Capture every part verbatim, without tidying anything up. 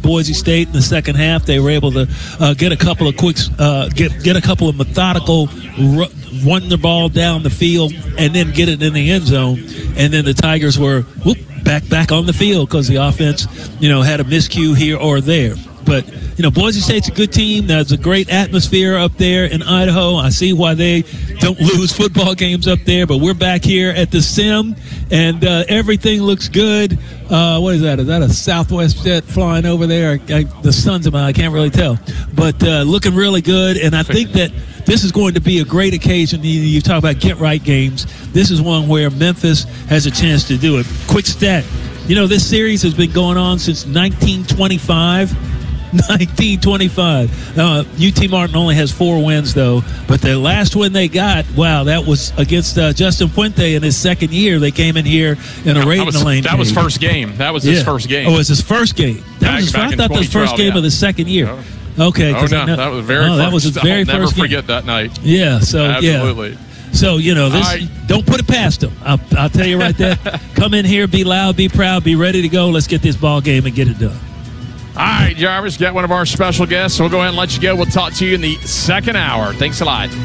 Boise State in the second half. They were able to uh, get a couple of quick, uh, get get a couple of methodical ru- run the ball down the field and then get it in the end zone. And then the Tigers were whoop, back back on the field because the offense, you know, had a miscue here or there. But, you know, Boise State's a good team. There's a great atmosphere up there in Idaho. I see why they don't lose football games up there. But we're back here at the Sim, and uh, everything looks good. Uh, what is that? Is that a Southwest jet flying over there? I, I, the sun's in my eye. I can't really tell. But uh, looking really good. And I think that this is going to be a great occasion. You, you talk about get-right games. This is one where Memphis has a chance to do it. Quick stat. You know, this series has been going on since nineteen twenty-five. nineteen twenty-five. Uh, U T Martin only has four wins, though. But the last win they got, wow, that was against uh, Justin Fuente in his second year. They came in here in a no, rating lane. That game. was first game. That was his yeah. first game. Oh, it was his first game. That back, was his, back I thought that was first game yeah. of the second year. Oh. Okay. Oh, no, know, that was very oh, first. That was his very I'll first never game. forget that night. Yeah, so, Absolutely. yeah. So, you know, this right. don't put it past them. I'll, I'll tell you right there. Come in here, be loud, be proud, be ready to go. Let's get this ball game and get it done. All right, Jarvis, got one of our special guests. So we'll go ahead and let you go. We'll talk to you in the second hour. Thanks a lot.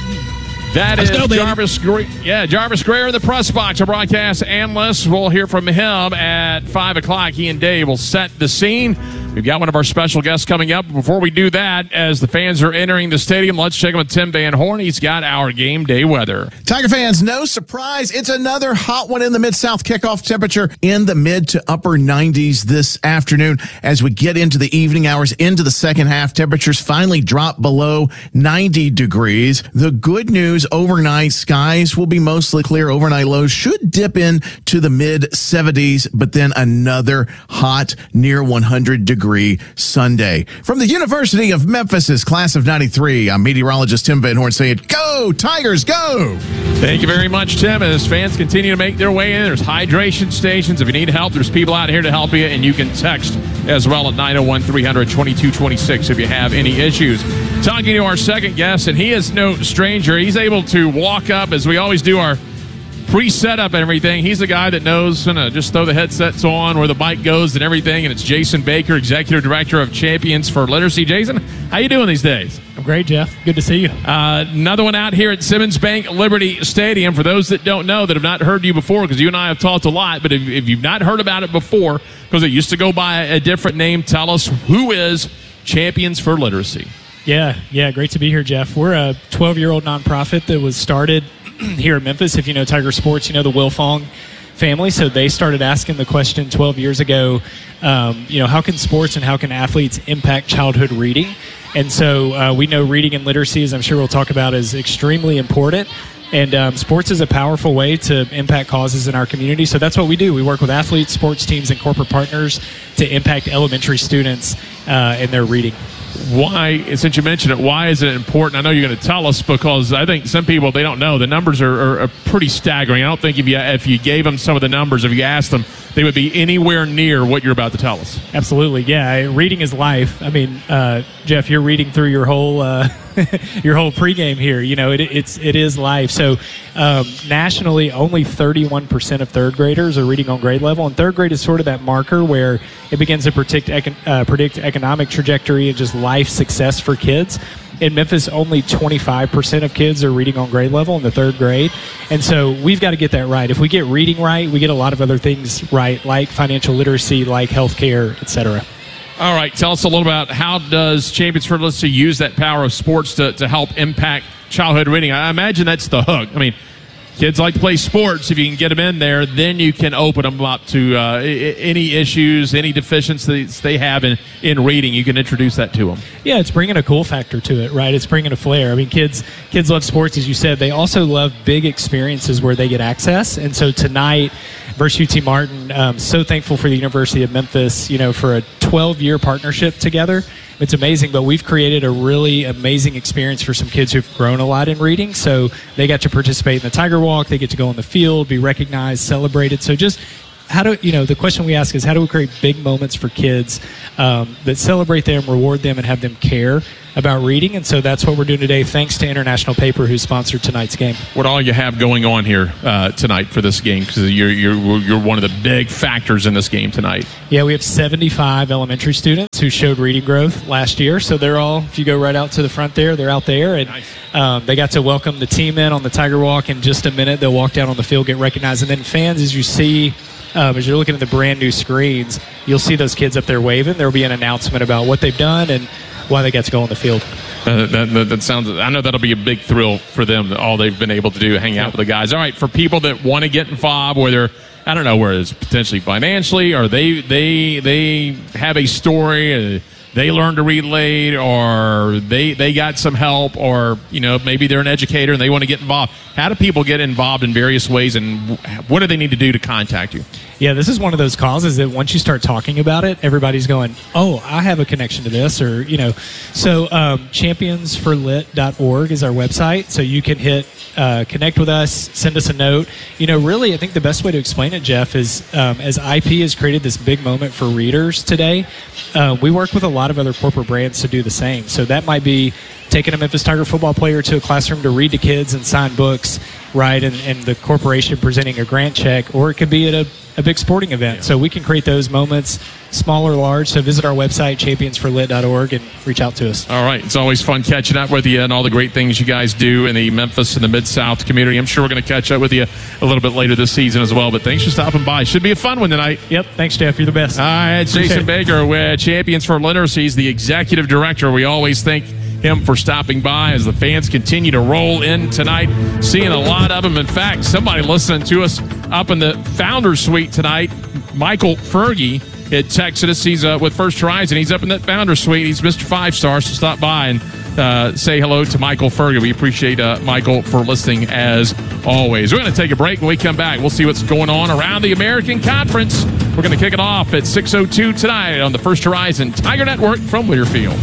That Let's is go, Jarvis Gre- Yeah, Jarvis Greer in the press box, our broadcast analyst. We'll hear from him at five o'clock. He and Dave will set the scene. We've got one of our special guests coming up. Before we do that, as the fans are entering the stadium, let's check in with Tim Van Horn. He's got our game day weather. Tiger fans, no surprise. It's another hot one in the Mid-South. Kickoff temperature in the mid to upper nineties this afternoon. As we get into the evening hours, into the second half, temperatures finally drop below ninety degrees. The good news, overnight skies will be mostly clear. Overnight lows should dip in to the mid seventies, but then another hot, near one hundred degree Sunday. From the University of Memphis's class of ninety-three, I'm meteorologist Tim Van Horn saying, go, Tigers, go! Thank you very much, Tim. As fans continue to make their way in, there's hydration stations. If you need help, there's people out here to help you, and you can text as well at nine oh one, three hundred, twenty-two twenty-six if you have any issues. Talking to our second guest, and he is no stranger. He's able to walk up, as we always do our pre-setup and everything. He's a guy that knows uh, just throw the headsets on where the mic goes and everything, and it's Jason Baker, Executive Director of Champions for Literacy. Jason, how you doing these days? I'm great, Jeff. Good to see you. Uh, another one out here at Simmons Bank Liberty Stadium. For those that don't know, that have not heard you before, because you and I have talked a lot, but if, if you've not heard about it before, because it used to go by a different name, tell us, who is Champions for Literacy? Yeah, yeah, great to be here, Jeff. We're a twelve-year-old nonprofit that was started here in Memphis. If you know Tiger Sports, you know the Wilfong family. So they started asking the question twelve years ago, um, you know, how can sports and how can athletes impact childhood reading? And so uh, we know reading and literacy, as I'm sure we'll talk about, is extremely important. And um, sports is a powerful way to impact causes in our community. So that's what we do. We work with athletes, sports teams, and corporate partners to impact elementary students uh, in their reading. Why, since you mentioned it, why is it important? I know you're going to tell us, because I think some people, they don't know. The numbers are, are, are pretty staggering. I don't think if you if you gave them some of the numbers, if you asked them, they would be anywhere near what you're about to tell us. Absolutely, yeah. Reading is life. I mean, uh, Jeff, you're reading through your whole uh, your whole pregame here. You know, it, it's it is life. So um, nationally, only thirty-one percent of third graders are reading on grade level, and third grade is sort of that marker where it begins to predict econ- uh, predict economic trajectory and just life success for kids. In Memphis, only twenty-five percent of kids are reading on grade level in the third grade. And so we've got to get that right. If we get reading right, we get a lot of other things right, like financial literacy, like healthcare, et cetera. All right, tell us a little about how does Champions for Literacy use that power of sports to, to help impact childhood reading? I imagine that's the hook. I mean, kids like to play sports. If you can get them in there, then you can open them up to uh, any issues, any deficiencies they have in, in reading. You can introduce that to them. Yeah, it's bringing a cool factor to it, right? It's bringing a flair. I mean, kids kids love sports, as you said. They also love big experiences where they get access. And so tonight, versus U T Martin, um, so thankful for the University of Memphis, you know, for a twelve-year partnership together. It's amazing, but we've created a really amazing experience for some kids who've grown a lot in reading. So they got to participate in the Tiger Walk. They get to go on the field, be recognized, celebrated. So just how do you know? The question we ask is, how do we create big moments for kids um, that celebrate them, reward them, and have them care about reading? And so that's what we're doing today, thanks to International Paper, who sponsored tonight's game. What all you have going on here uh, tonight for this game? Because you're you're you're one of the big factors in this game tonight. Yeah, we have seventy-five elementary students who showed reading growth last year. So they're all, if you go right out to the front there, they're out there. And nice. um, they got to welcome the team in on the Tiger Walk in just a minute. They'll walk down on the field, get recognized. And then fans, as you see, um, as you're looking at the brand new screens, you'll see those kids up there waving. There will be an announcement about what they've done and why they got to go on the field. Uh, that, that, that sounds. I know that'll be a big thrill for them. All they've been able to do, hang out with the guys. All right, for people that want to get involved, whether I don't know where it's potentially financially, or they they they have a story, uh, they learned to read late, or they they got some help, or you know maybe they're an educator and they want to get involved. How do people get involved in various ways, and what do they need to do to contact you? Yeah, this is one of those causes that once you start talking about it, everybody's going, oh, I have a connection to this, or, you know. So um, champions for lit dot org is our website, so you can hit uh, connect with us, send us a note. You know, really, I think the best way to explain it, Jeff, is um, as I P has created this big moment for readers today, uh, we work with a lot of other corporate brands to do the same. So that might be taking a Memphis Tiger football player to a classroom to read to kids and sign books, right, and, and the corporation presenting a grant check, or it could be at a, a big sporting event. Yeah. So we can create those moments, small or large. So visit our website, champions for lit dot org, and reach out to us. All right. It's always fun catching up with you and all the great things you guys do in the Memphis and the Mid-South community. I'm sure we're going to catch up with you a little bit later this season as well, but thanks for stopping by. Should be a fun one tonight. Yep. Thanks, Jeff. You're the best. All right. Jason Baker with Champions for Literacy. He's the executive director. We always thank him for stopping by as the fans continue to roll in tonight. Seeing a lot of them. In fact, somebody listening to us up in the Founders Suite tonight, Michael Fergie, had texted us. He's uh, with First Horizon. He's up in that Founders Suite. He's Mister Five Star, so stop by and uh, say hello to Michael Fergie. We appreciate uh, Michael for listening as always. We're going to take a break. When we come back, we'll see what's going on around the American Conference. We're going to kick it off at six oh two tonight on the First Horizon Tiger Network from Learfield.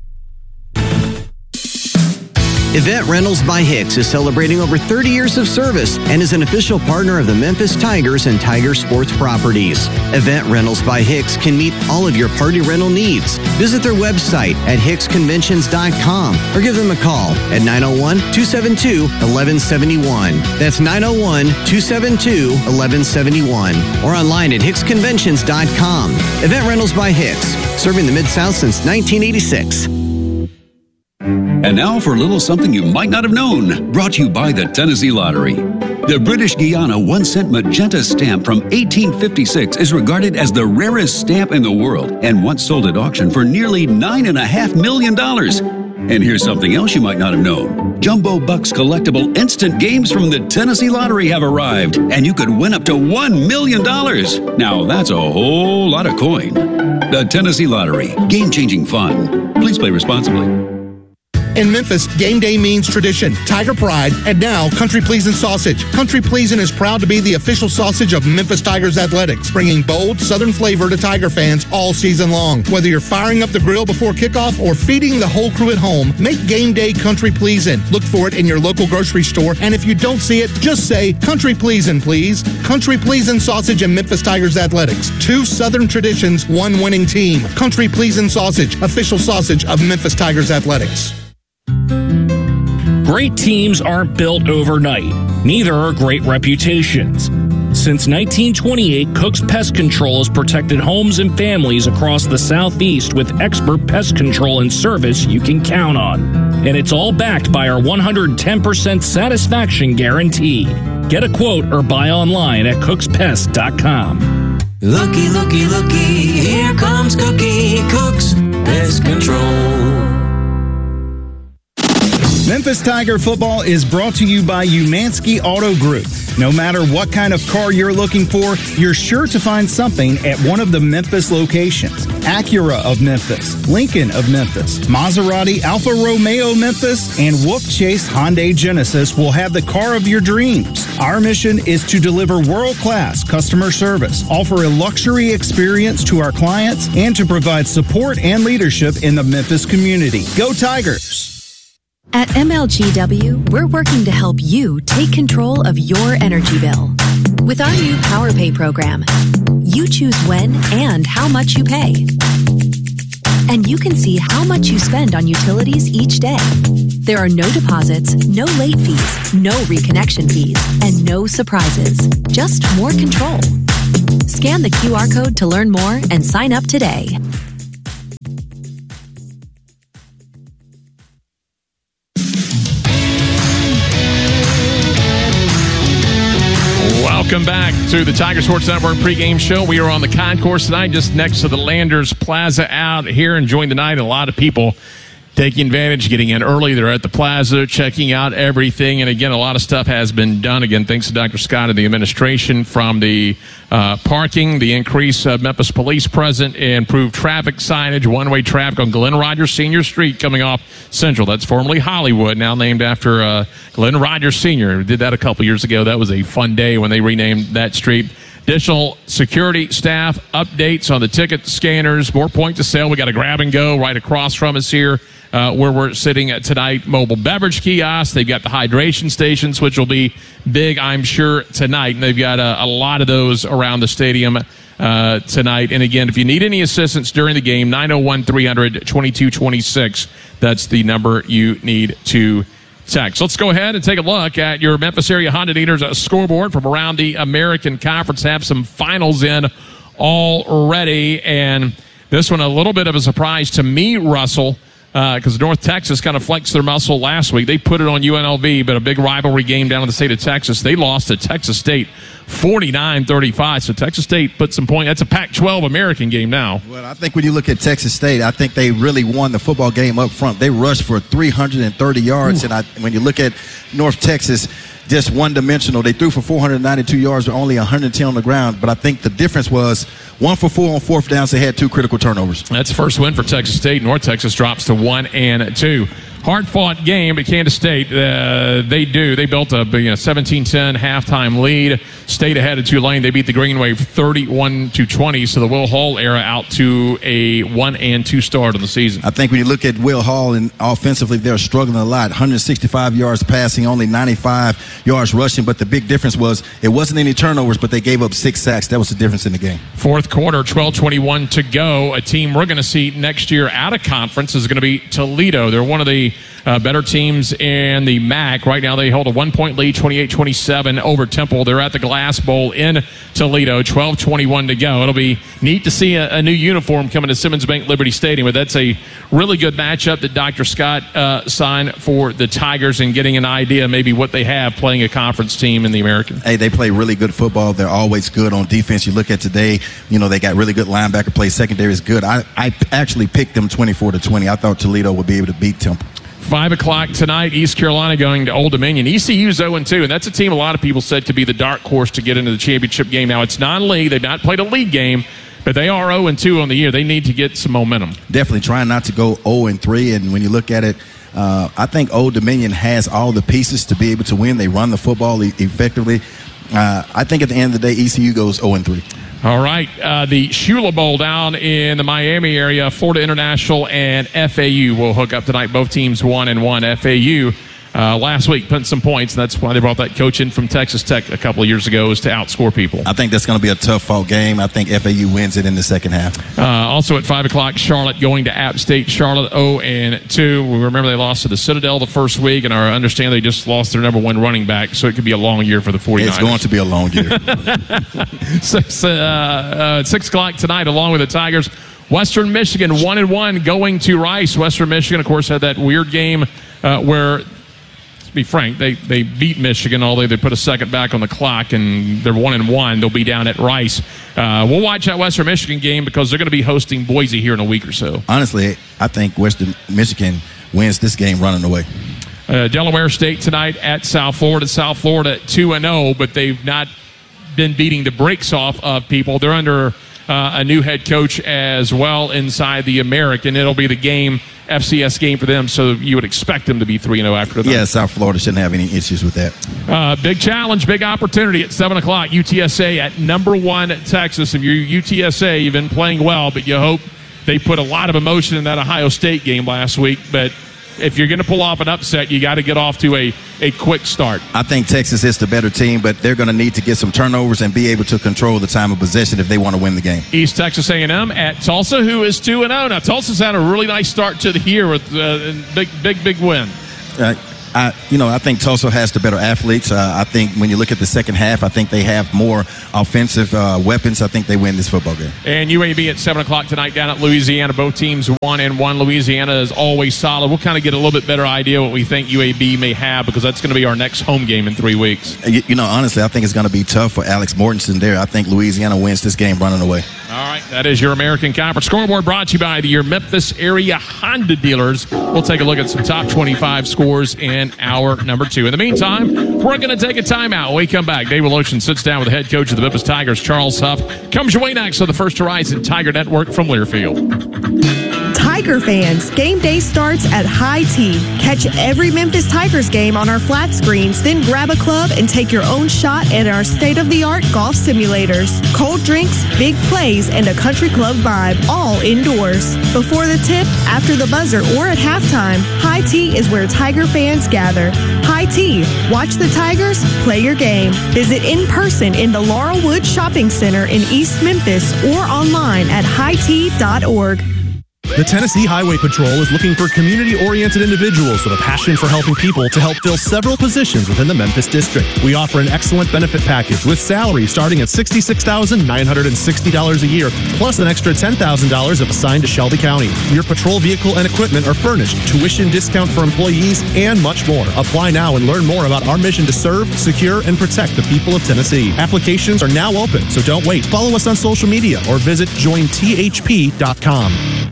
Event Rentals by Hicks is celebrating over thirty years of service and is an official partner of the Memphis Tigers and Tiger Sports Properties. Event Rentals by Hicks can meet all of your party rental needs. Visit their website at hicks conventions dot com or give them a call at nine oh one, two seven two, one one seven one. That's nine oh one, two seven two, one one seven one. Or online at hicks conventions dot com. Event Rentals by Hicks, serving the Mid-South since nineteen eighty-six. And now for a little something you might not have known, brought to you by the Tennessee Lottery. The British Guiana one cent magenta stamp from eighteen fifty-six is regarded as the rarest stamp in the world and once sold at auction for nearly nine point five million dollars. And here's something else you might not have known. Jumbo Bucks collectible instant games from the Tennessee Lottery have arrived, and you could win up to one million dollars. Now that's a whole lot of coin. The Tennessee Lottery, game-changing fun. Please play responsibly. In Memphis, game day means tradition, Tiger pride, and now Country Pleasin' Sausage. Country Pleasin' is proud to be the official sausage of Memphis Tigers athletics, bringing bold Southern flavor to Tiger fans all season long. Whether you're firing up the grill before kickoff or feeding the whole crew at home, make game day Country Pleasin'. Look for it in your local grocery store, and if you don't see it, just say Country Pleasin', please. Country Pleasin' Sausage and Memphis Tigers athletics. Two Southern traditions, one winning team. Country Pleasin' Sausage, official sausage of Memphis Tigers athletics. Great teams aren't built overnight. Neither are great reputations. Since nineteen twenty-eight, Cook's Pest Control has protected homes and families across the Southeast with expert pest control and service you can count on. And it's all backed by our one hundred ten percent satisfaction guarantee. Get a quote or buy online at cooks pest dot com. Looky, looky, looky, here comes Cookie, Cook's Pest Control. Memphis Tiger football is brought to you by Umansky Auto Group. No matter what kind of car you're looking for, you're sure to find something at one of the Memphis locations. Acura of Memphis, Lincoln of Memphis, Maserati Alfa Romeo Memphis, and Wolf Chase Hyundai Genesis will have the car of your dreams. Our mission is to deliver world-class customer service, offer a luxury experience to our clients, and to provide support and leadership in the Memphis community. Go Tigers! At M L G W, we're working to help you take control of your energy bill. With our new PowerPay program, you choose when and how much you pay. And you can see how much you spend on utilities each day. There are no deposits, no late fees, no reconnection fees, and no surprises. Just more control. Scan the Q R code to learn more and sign up today. Welcome back to the Tiger Sports Network pregame show. We are on the concourse tonight, just next to the Landers Plaza out here, enjoying the night. A lot of people taking advantage, getting in early. They're at the plaza, checking out everything. And again, a lot of stuff has been done. Again, thanks to Doctor Scott and the administration, from the uh, parking, the increase of Memphis police present, improved traffic signage, one-way traffic on Glenn Rogers Senior Street coming off Central. That's formerly Hollywood, now named after uh, Glenn Rogers Senior We did that a couple years ago. That was a fun day when they renamed that street. Additional security staff, updates on the ticket scanners, more points of sale. We got a grab and go right across from us here uh, where we're sitting at tonight. Mobile beverage kiosks. They've got the hydration stations, which will be big, I'm sure, tonight. And they've got a, a lot of those around the stadium uh, tonight. And again, if you need any assistance during the game, nine oh one, three hundred, twenty-two twenty-six. That's the number you need to text. Let's go ahead and take a look at your Memphis area Honda dealers scoreboard from around the American Conference. Have some finals in already, and this one a little bit of a surprise to me, Russell, because uh, North Texas kind of flexed their muscle last week. They put it on U N L V, but a big rivalry game down in the state of Texas. They lost to Texas State forty-nine thirty-five. So Texas State put some points. That's a Pac twelve American game now. Well, I think when you look at Texas State, I think they really won the football game up front. They rushed for three hundred thirty yards. Ooh. And I, when you look at North Texas, just one-dimensional. They threw for four hundred ninety-two yards with only one hundred ten on the ground. But I think the difference was one for four on fourth downs. They had two critical turnovers. That's the first win for Texas State. North Texas drops to one and two. Hard-fought game at Kansas State. Uh, they do. They built a you know, seventeen ten halftime lead. Stayed ahead of Tulane. They beat the Green Wave thirty-one to twenty. So the Will Hall era out to a one and two start on the season. I think when you look at Will Hall and offensively, they're struggling a lot. one hundred sixty-five yards passing, only ninety-five yards rushing. But the big difference was it wasn't any turnovers, but they gave up six sacks. That was the difference in the game. Fourth quarter, twelve twenty-one to go. A team we're going to see next year out of conference is going to be Toledo. They're one of the Uh, better teams in the M A C. Right now they hold a one-point lead, twenty-eight twenty-seven over Temple. They're at the Glass Bowl in Toledo, twelve twenty-one to go. It'll be neat to see a, a new uniform coming to Simmons Bank Liberty Stadium, but that's a really good matchup that Doctor Scott uh, signed for the Tigers, and getting an idea maybe what they have playing a conference team in the American. Hey, they play really good football. They're always good on defense. You look at today, you know, they got really good linebacker play. Secondary is good. I, I actually picked them twenty-four to twenty. I thought Toledo would be able to beat Temple. Five o'clock tonight, East Carolina going to Old Dominion. E C U's oh and two, and that's a team a lot of people said could be the dark horse to get into the championship game. Now, it's non-league. They've not played a league game, but they are oh and two on the year. They need to get some momentum. Definitely trying not to go oh and three, and when you look at it, uh, I think Old Dominion has all the pieces to be able to win. They run the football e- effectively. Uh, I think at the end of the day, E C U goes oh and three. All right, uh, the Shula Bowl down in the Miami area, Florida International and F A U will hook up tonight. Both teams one and one. F A U uh, last week put some points, and that's why they brought that coach in from Texas Tech a couple of years ago, is to outscore people. I think that's going to be a tough fought game. I think F A U wins it in the second half. Uh, also at five o'clock, Charlotte going to App State. Charlotte oh and two. We remember they lost to the Citadel the first week, and I understand they just lost their number one running back, so it could be a long year for the 49ers. It's going to be a long year. six, uh, uh, six o'clock tonight, along with the Tigers. Western Michigan one and one going to Rice. Western Michigan, of course, had that weird game uh, where, to be frank, they, they beat Michigan, although they put a second back on the clock, and they're one and one. They'll be down at Rice. Uh, we'll watch that Western Michigan game because they're going to be hosting Boise here in a week or so. Honestly, I think Western Michigan wins this game running away. Uh, Delaware State tonight at South Florida. South Florida two and oh, but they've not been beating the brakes off of people. They're under uh, a new head coach as well inside the American. It'll be the game, F C S game for them, so you would expect them to be three and oh after that. Yeah, South Florida shouldn't have any issues with that. Uh, big challenge, big opportunity at seven o'clock. U T S A at number one Texas. If you're U T S A, you've been playing well, but you hope they put a lot of emotion in that Ohio State game last week, but if you're going to pull off an upset, you got to get off to a, a quick start. I think Texas is the better team, but they're going to need to get some turnovers and be able to control the time of possession if they want to win the game. East Texas A and M at Tulsa, who is two and oh. Now, Tulsa's had a really nice start to the year with a uh, big, big, big win. Uh, I, you know, I think Tulsa has the better athletes. Uh, I think when you look at the second half, I think they have more offensive uh, weapons. I think they win this football game. And U A B at seven o'clock tonight down at Louisiana. Both teams one and one. Louisiana is always solid. We'll kind of get a little bit better idea what we think U A B may have, because that's going to be our next home game in three weeks. You, you know, honestly, I think it's going to be tough for Alex Mortensen there. I think Louisiana wins this game running away. All right, that is your American Conference scoreboard, brought to you by the, your Memphis area Honda dealers. We'll take a look at some top twenty-five scores in hour number two. In the meantime, we're going to take a timeout. When we come back, David Lotion sits down with the head coach of the Memphis Tigers, Charles Huff. Comes your way next on the First Horizon Tiger Network from Learfield. Tiger fans, game day starts at High Tea. Catch every Memphis Tigers game on our flat screens, then grab a club and take your own shot at our state-of-the-art golf simulators. Cold drinks, big plays, and a country club vibe, all indoors. Before the tip, after the buzzer, or at halftime, High Tea is where Tiger fans gather. High Tea. Watch the Tigers, play your game. Visit in person in the Laurelwood Shopping Center in East Memphis or online at high tea dot org. The Tennessee Highway Patrol is looking for community-oriented individuals with a passion for helping people to help fill several positions within the Memphis district. We offer an excellent benefit package with salary starting at sixty-six thousand nine hundred sixty dollars a year, plus an extra ten thousand dollars if assigned to Shelby County. Your patrol vehicle and equipment are furnished, tuition discount for employees, and much more. Apply now and learn more about our mission to serve, secure, and protect the people of Tennessee. Applications are now open, so don't wait. Follow us on social media or visit join T H P dot com.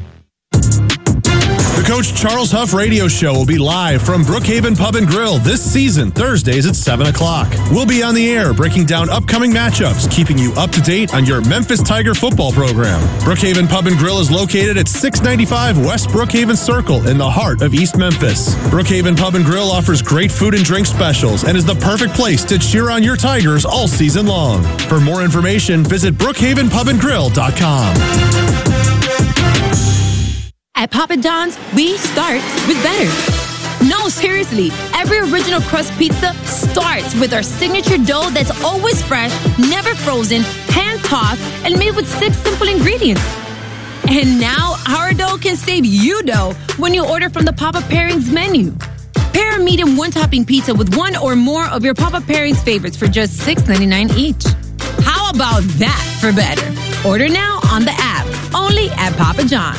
The Coach Charles Huff Radio Show will be live from Brookhaven Pub and Grill this season, Thursdays at seven o'clock. We'll be on the air breaking down upcoming matchups, keeping you up to date on your Memphis Tiger football program. Brookhaven Pub and Grill is located at six ninety-five West Brookhaven Circle in the heart of East Memphis. Brookhaven Pub and Grill offers great food and drink specials and is the perfect place to cheer on your Tigers all season long. For more information, visit brookhaven pub and grill dot com. At Papa John's, we start with better. No, seriously, every original crust pizza starts with our signature dough that's always fresh, never frozen, hand-tossed, and made with six simple ingredients. And now, our dough can save you dough when you order from the Papa Pairings menu. Pair a medium one-topping pizza with one or more of your Papa Pairings favorites for just six ninety-nine each. How about that for better? Order now on the app, only at Papa John's.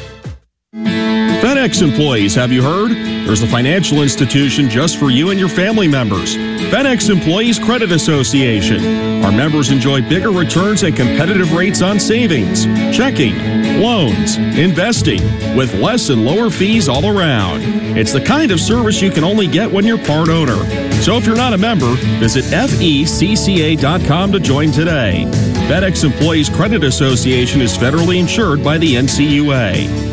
FedEx employees, have you heard? There's a financial institution just for you and your family members. FedEx Employees Credit Association. Our members enjoy bigger returns and competitive rates on savings, checking, loans, investing, with less and lower fees all around. It's the kind of service you can only get when you're part owner. So if you're not a member, visit F E C C A dot com to join today. FedEx Employees Credit Association is federally insured by the N C U A.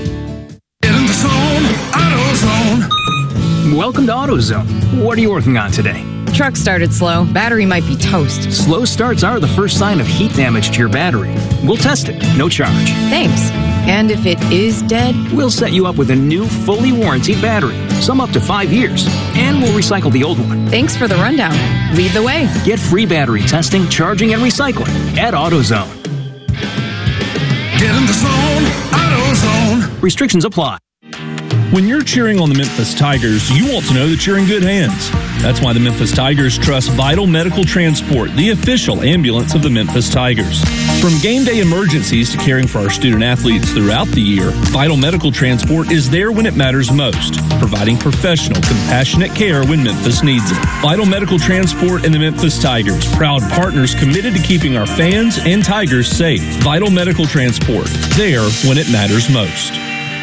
Welcome to AutoZone. What are you working on today? Truck started slow. Battery might be toast. Slow starts are the first sign of heat damage to your battery. We'll test it, no charge. Thanks. And if it is dead? We'll set you up with a new, fully warranted battery, some up to five years, and we'll recycle the old one. Thanks for the rundown. Lead the way. Get free battery testing, charging, and recycling at AutoZone. Get in the zone, AutoZone. Restrictions apply. When you're cheering on the Memphis Tigers, you want to know that you're in good hands. That's why the Memphis Tigers trust Vital Medical Transport, the official ambulance of the Memphis Tigers. From game day emergencies to caring for our student athletes throughout the year, Vital Medical Transport is there when it matters most, providing professional, compassionate care when Memphis needs it. Vital Medical Transport and the Memphis Tigers, proud partners committed to keeping our fans and Tigers safe. Vital Medical Transport, there when it matters most.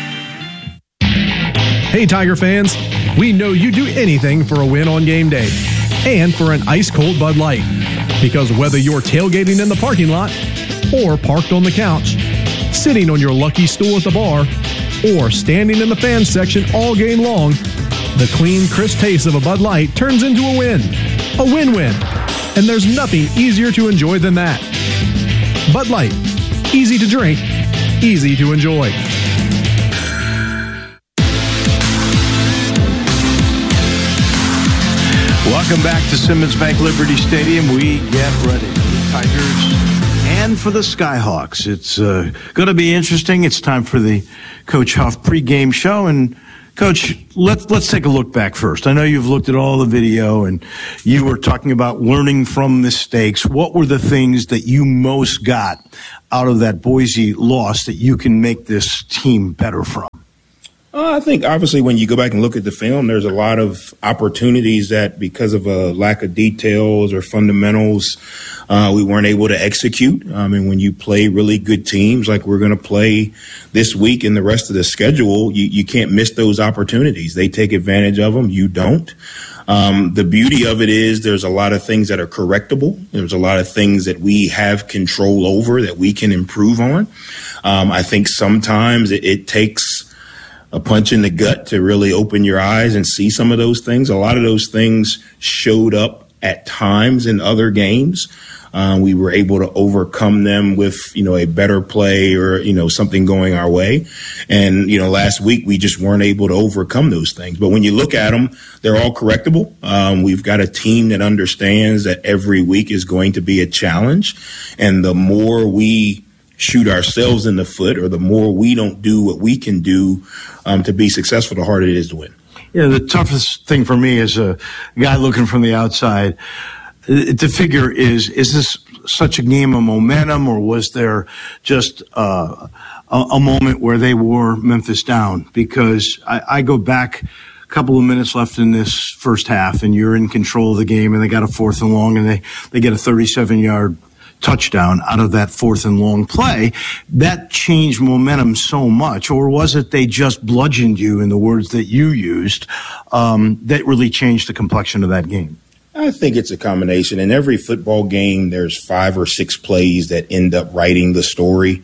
Hey, Tiger fans, we know you do anything for a win on game day and for an ice-cold Bud Light. Because whether you're tailgating in the parking lot or parked on the couch, sitting on your lucky stool at the bar, or standing in the fan section all game long, the clean, crisp taste of a Bud Light turns into a win. A win-win. And there's nothing easier to enjoy than that. Bud Light. Easy to drink, easy to enjoy. Welcome back to Simmons Bank Liberty Stadium. We get ready for the Tigers and for the Skyhawks. It's uh, going to be interesting. It's time for the Coach Huff pregame show. And, Coach, let's, let's take a look back first. I know you've looked at all the video, and you were talking about learning from mistakes. What were the things that you most got out of that Boise loss that you can make this team better from? Uh, I think obviously when you go back and look at the film, there's a lot of opportunities that because of a lack of details or fundamentals, uh, we weren't able to execute. I mean, when you play really good teams like we're going to play this week and the rest of the schedule, you, you can't miss those opportunities. They take advantage of them. You don't. Um, the beauty of it is there's a lot of things that are correctable. There's a lot of things that we have control over that we can improve on. Um, I think sometimes it, it takes a punch in the gut to really open your eyes and see some of those things. A lot of those things showed up at times in other games. Uh, we were able to overcome them with, you know, a better play or, you know, something going our way. And, you know, last week we just weren't able to overcome those things. But when you look at them, they're all correctable. Um, we've got a team that understands that every week is going to be a challenge. And the more we shoot ourselves in the foot or the more we don't do what we can do um, to be successful, the harder it is to win. Yeah, the toughest thing for me as a guy looking from the outside to figure is, is this such a game of momentum, or was there just uh, a, a moment where they wore Memphis down? Because I, I go back a couple of minutes left in this first half, and you're in control of the game, and they got a fourth and long, and they, they get a thirty-seven-yard touchdown out of that fourth and long play. That changed momentum so much. Or was it they just bludgeoned you, in the words that you used, um, that really changed the complexion of that game? I think it's a combination. In every football game, there's five or six plays that end up writing the story.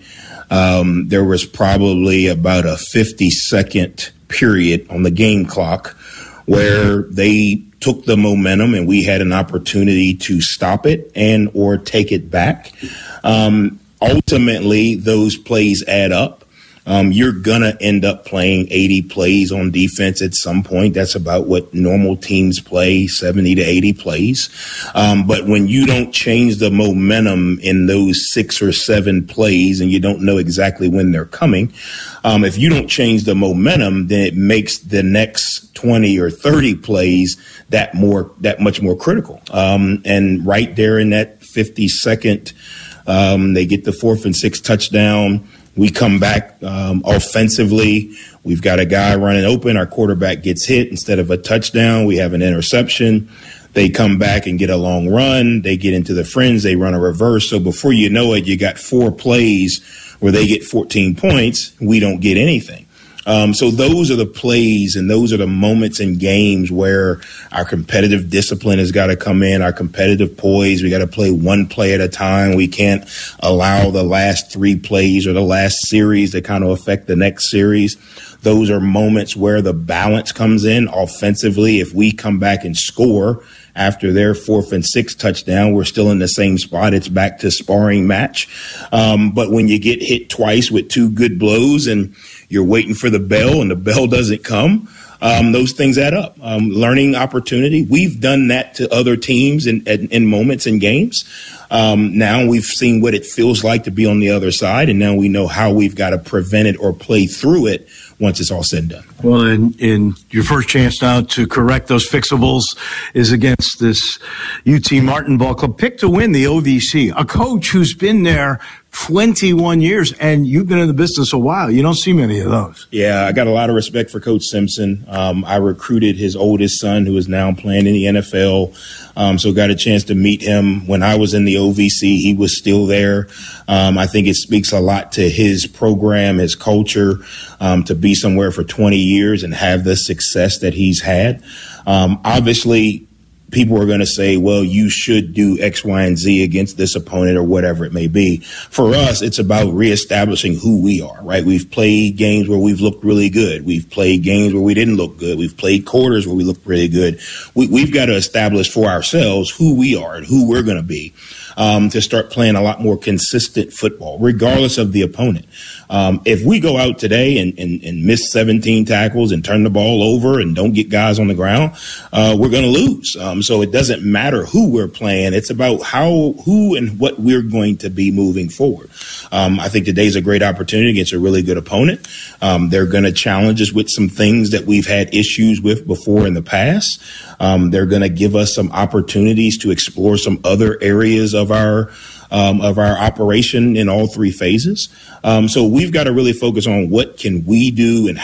Um, there was probably about a fifty-second period on the game clock where they took the momentum and we had an opportunity to stop it and or take it back. Um, ultimately, those plays add up. Um, you're going to end up playing eighty plays on defense at some point. That's about what normal teams play, seventy to eighty plays. Um, but when you don't change the momentum in those six or seven plays and you don't know exactly when they're coming, um, if you don't change the momentum, then it makes the next twenty or thirty plays that more, that much more critical. Um, and right there in that fifty second, um, they get the fourth and sixth touchdown. We come back um, offensively. We've got a guy running open. Our quarterback gets hit. Instead of a touchdown, we have an interception. They come back and get a long run. They get into the fringe. They run a reverse. So before you know it, you got four plays where they get fourteen points. We don't get anything. Um, so those are the plays and those are the moments in games where our competitive discipline has got to come in, our competitive poise. We got to play one play at a time. We can't allow the last three plays or the last series to kind of affect the next series. Those are moments where the balance comes in offensively. If we come back and score after their fourth and sixth touchdown, we're still in the same spot. It's back to sparring match. Um, but when you get hit twice with two good blows and you're waiting for the bell and the bell doesn't come, um, those things add up. Um, learning opportunity. We've done that to other teams in, in, in moments in games. Um, now we've seen what it feels like to be on the other side, and now we know how we've got to prevent it or play through it once it's all said and done. Well, in, in your first chance now to correct those fixables is against this U T Martin Ball Club. Picked to win the O V C, a coach who's been there twenty-one years, and you've been in the business a while. You don't see many of those. Yeah, I got a lot of respect for Coach Simpson. Um, I recruited his oldest son, who is now playing in the N F L, um, so got a chance to meet him when I was in the O V C. He was still there. Um, I think it speaks a lot to his program, his culture, um, to be somewhere for twenty years and have the success that he's had. Um, obviously, people are going to say, well, you should do X, Y, and Z against this opponent or whatever it may be. For us, it's about reestablishing who we are, right? We've played games where we've looked really good. We've played games where we didn't look good. We've played quarters where we looked really good. We, we've got to establish for ourselves who we are and who we're going to be. Um, to start playing a lot more consistent football, regardless of the opponent. Um, if we go out today and, and, and miss seventeen tackles and turn the ball over and don't get guys on the ground, uh, we're going to lose. Um, so it doesn't matter who we're playing. It's about how, who and what we're going to be moving forward. Um, I think today's a great opportunity against a really good opponent. Um, they're going to challenge us with some things that we've had issues with before in the past. Um, they're going to give us some opportunities to explore some other areas of our Um, of our operation in all three phases. Um, so we've got to really focus on what can we do and